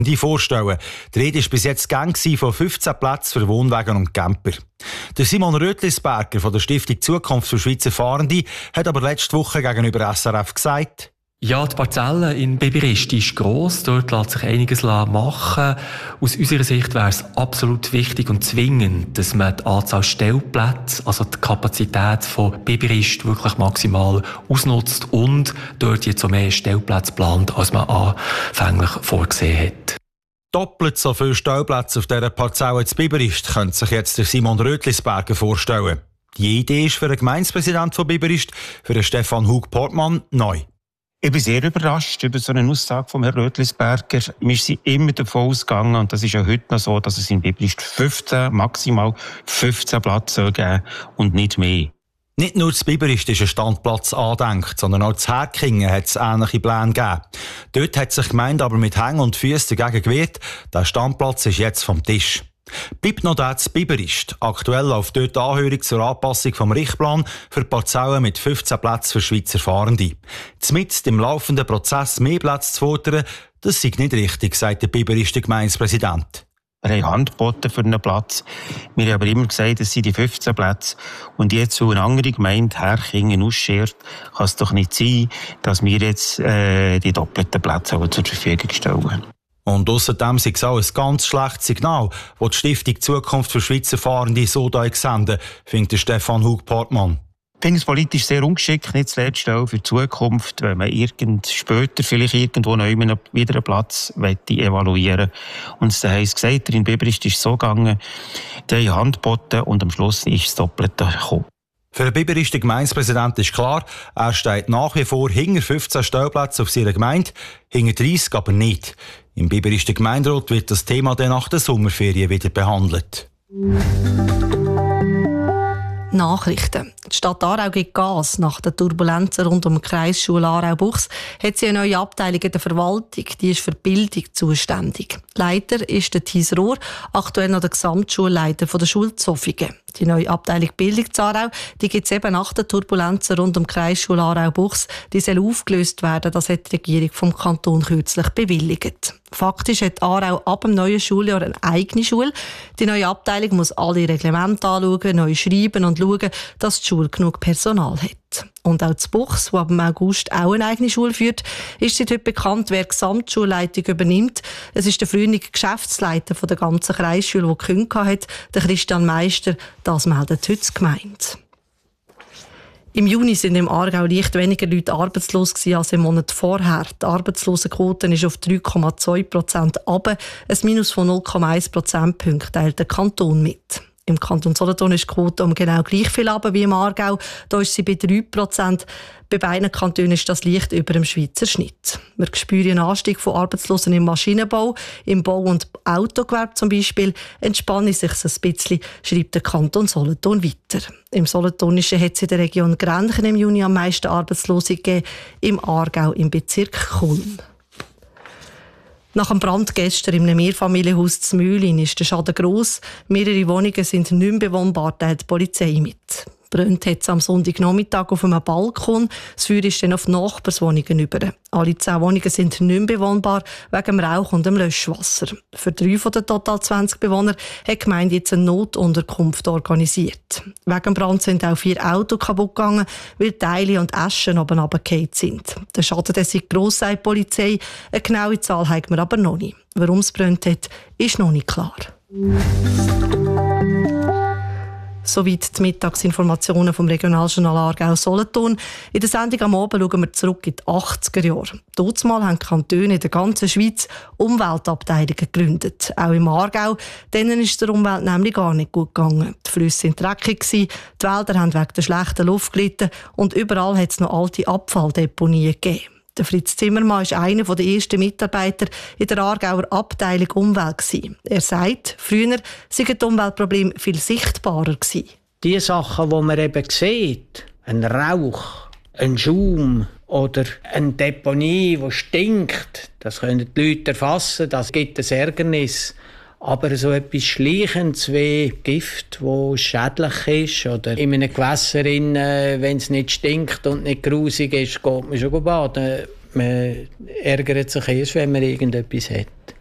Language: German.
Die vorstellen. Die Rede war bis jetzt Gang von 15 Plätzen für Wohnwagen und Camper. Der Simon Rötlisberger von der Stiftung Zukunft für Schweizer Fahrende hat aber letzte Woche gegenüber SRF gesagt: Ja, die Parzelle in Biberist ist gross. Dort lässt sich einiges machen. Aus unserer Sicht wäre es absolut wichtig und zwingend, dass man die Anzahl Stellplätze, also die Kapazität von Biberist wirklich maximal ausnutzt und dort jetzt so mehr Stellplätze plant, als man anfänglich vorgesehen hat. Doppelt so viele Stellplätze auf dieser Parzelle zu Biberist könnte sich jetzt der Simon Rötlisberger vorstellen. Die Idee ist für den Gemeindepräsidenten von Biberist, für den Stefan Hug-Portmann, neu. Ich bin sehr überrascht über so eine Aussage von Herrn Rötlisberger. Wir sind immer davon ausgegangen, und das ist ja heute noch so, dass es in Biberist maximal 15 Plätze geben und nicht mehr. Nicht nur das Biberist ist ein Standplatz angedenkt, sondern auch zu Herkingen hat es ähnliche Pläne gegeben. Dort hat sich die Gemeinde aber mit Hängen und Füßen dagegen gewehrt. Der Standplatz ist jetzt vom Tisch. Bleibt noch der zu Biberist. Aktuell läuft dort die Anhörung zur Anpassung vom Richtplan für Parzellen mit 15 Plätzen für Schweizer Fahrende. Zumindest im laufenden Prozess mehr Plätze zu fordern, das sei nicht richtig, sagt der Biberister Gemeindepräsident. Wir haben Hand geboten für einen Platz. Wir haben aber immer gesagt, es sind die 15 Plätze. Und jetzt, wo eine andere Gemeinde Herkingen ausschert, kann es doch nicht sein, dass wir jetzt die doppelten Plätze zur Verfügung stellen. Und außerdem ist es auch ein ganz schlechtes Signal, das die Stiftung Zukunft für Schweizer Fahrende so senden, findet Stefan Hug-Portmann. Ich finde es politisch sehr ungeschickt, nicht zuletzt auch für die Zukunft, wenn man später vielleicht irgendwo noch wieder einen Platz evaluieren möchte. Und dann heisst gesagt, in Biberist ist es so gegangen, die haben Hand geboten und am Schluss ist das Doppelte gekommen. Für den Biberister Gemeindepräsident ist klar, er steht nach wie vor hinter 15 Stellplätzen auf seiner Gemeinde, hinter 30 aber nicht. Im Biberister Gemeinderat wird das Thema dann nach der Sommerferien wieder behandelt. Nachrichten. Die Stadt Aarau gibt Gas. Nach den Turbulenzen rund um die Kreisschule Aarau-Buchs hat sie eine neue Abteilung in der Verwaltung. Die ist für Bildung zuständig. Leiter ist der Thies Rohr, aktuell noch der Gesamtschulleiter der Schule Zofingen. Die neue Abteilung Bildung zu Aarau, die gibt es eben nach den Turbulenzen rund um die Kreisschule Aarau-Buchs. Die soll aufgelöst werden, das hat die Regierung vom Kanton kürzlich bewilligt. Faktisch hat Aarau ab dem neuen Schuljahr eine eigene Schule. Die neue Abteilung muss alle Reglemente anschauen, neu schreiben und schauen, dass die Schule genug Personal hat. Und auch das Buchs, das ab dem August auch eine eigene Schule führt, ist seit heute bekannt, wer die Gesamtschulleitung übernimmt. Es ist der frühere Geschäftsleiter der ganzen Kreisschule, der gekündigt hat, der Christian Meister. Das meldet heute die Gemeinde. Im Juni sind im Aargau leicht weniger Leute arbeitslos als im Monat vorher. Die Arbeitslosenquote ist auf 3,2% runter, ein Minus von 0,1 Prozentpunkte teilt der Kanton mit. Im Kanton Solothurn ist die Quote um genau gleich viel runter wie im Aargau. Da ist sie bei 3%. Bei beiden Kantonen ist das leicht über dem Schweizer Schnitt. Wir spüren einen Anstieg von Arbeitslosen im Maschinenbau, im Bau- und Autogewerbe zum Beispiel. Entspanne sich ein bisschen, schreibt der Kanton Solothurn weiter. Im Solothurnischen hat es in der Region Grenchen im Juni am meisten Arbeitslose gegeben, im Aargau im Bezirk Kulm. Nach dem Brand gestern in einem Mehrfamilienhaus zu Mühlin ist der Schaden gross. Mehrere Wohnungen sind nicht mehr bewohnbar, teilt die Polizei mit. Brennt hat es am Sonntagnachmittag auf einem Balkon. Das Feuer ist dann auf Nachbarswohnungen über. Alle 10 Wohnungen sind nicht mehr bewohnbar wegen dem Rauch und dem Löschwasser. Für 3 von den total 20 Bewohnern hat die Gemeinde jetzt eine Notunterkunft organisiert. Wegen dem Brand sind auch 4 Autos kaputt gegangen, weil Teile und Äschen oben runtergefallen sind. Der Schaden ist gross, sagt die Polizei. Eine genaue Zahl haben wir aber noch nicht. Warum es brennt hat, ist noch nicht klar. Soweit die Mittagsinformationen vom Regionaljournal Aargau-Solothurn. In der Sendung am Abend schauen wir zurück in die 80er Jahre. Dazumal haben die Kantone in der ganzen Schweiz Umweltabteilungen gegründet. Auch im Aargau. Denen ist der Umwelt nämlich gar nicht gut gegangen. Die Flüsse waren dreckig, die Wälder haben wegen der schlechten Luft gelitten und überall hat es noch alte Abfalldeponien gegeben. Der Fritz Zimmermann war einer der ersten Mitarbeiter in der Aargauer Abteilung Umwelt. Er sagt, früher seien die Umweltprobleme viel sichtbarer gewesen. Die Sachen, die man eben sieht, ein Rauch, ein Schaum oder eine Deponie, die stinkt, das können die Leute erfassen, das gibt ein Ärgernis. Aber so etwas Schleichendes wie Gift, das schädlich ist, oder in einem Gewässer, wenn es nicht stinkt und nicht grusig ist, geht man schon baden. Man ärgert sich erst, wenn man irgendetwas hat.